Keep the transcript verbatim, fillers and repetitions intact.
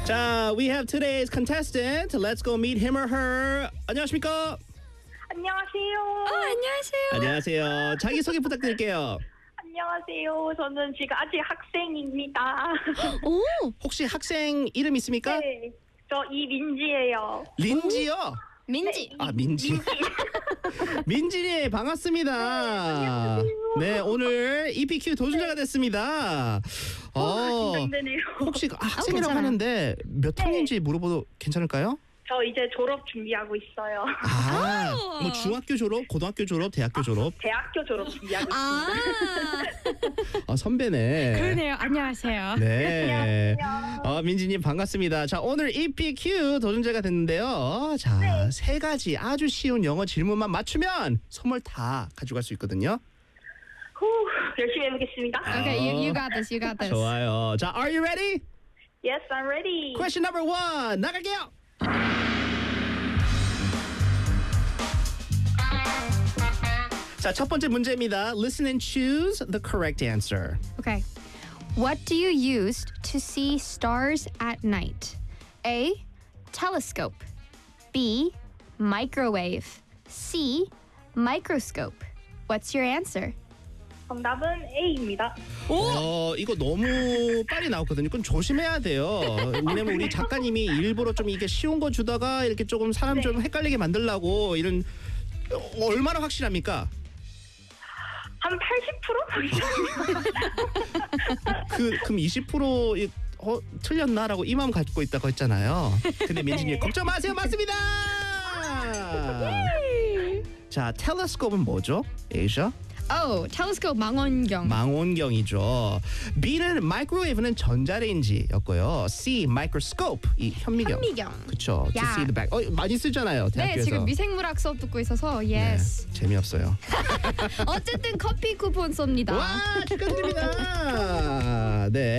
자, we have today's contestant. Let's go meet him or her. 안녕하십니까? 안녕하세요. 어, 안녕하세요. 안녕하세요. 자기소개 부탁드릴게요. 안녕하세요. 저는 지금 아직 학생입니다. 오, 혹시 학생 이름 있습니까? 네, 저 이민지예요. 린지요? 민지. 아, 민지. 민지님 반갑습니다. 네, 오늘 이피큐 도전자가 됐습니다. 어, 긴장되네요. 혹시 아, 학생이라고 괜찮아요. 하는데 몇 학년인지 물어봐도 괜찮을까요? 저 이제 졸업 준비하고 있어요. 아, 오. 뭐 중학교 졸업, 고등학교 졸업, 대학교 졸업. 대학교 졸업 준비하고 아, 있습니다. 아, 선배네. 그러네요. 안녕하세요. 네. 안녕하세요. 어, 민지님 반갑습니다. 자, 오늘 이피큐 도전자가 됐는데요. 자, 네. 세 가지 아주 쉬운 영어 질문만 맞추면 선물 다 가져갈 수 있거든요. 후, 열심히 해보겠습니다. Okay, you, you got this. You got this. 좋아요. 자, are you ready? Yes, I'm ready. Question number one. 나갈게요. 자, 첫 번째 문제입니다. Listen and choose the correct answer. Okay. What do you use to see stars at night? A. Telescope. B. Microwave. C. Microscope. What's your answer? 정답은 A입니다. 어, 이거 너무 빨리 나왔거든요. 그건 조심해야 돼요. 왜냐면 우리 작가님이 일부러 좀 이게 쉬운 거 주다가 이렇게 조금 사람 좀 헷갈리게 만들려고 이런 어, 얼마나 확실합니까? 한 팔십 퍼센트? 그 그럼 이십 퍼센트 이- 어, 틀렸나라고 이 마음 갖고 있다고 했잖아요. 근데 민진이 걱정 마세요. 맞습니다. 자, 텔레스코프는 뭐죠? 에이샤? Oh, telescope 망원경. 망원경이죠. B는 마이크로웨이브는 전자레인지였고요. C 마이크로스코프 이 현미경. 현미경. 그렇죠. To 야. see the back. 어, 많이 쓰잖아요. 네, 대학교에서. 지금 미생물학 수업 듣고 있어서 yes. 네, 재미없어요. 어쨌든 커피 쿠폰 쏩니다. 와, 축하드립니다. 네.